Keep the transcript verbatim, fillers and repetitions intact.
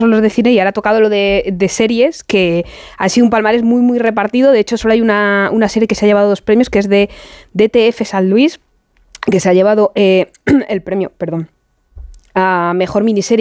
los de cine y ahora ha tocado lo de, de series, que ha sido un palmarés muy muy repartido. De hecho, solo hay una, una serie que se ha llevado dos premios, que es de D T F San Luis, que se ha llevado eh, el premio, perdón, a mejor miniserie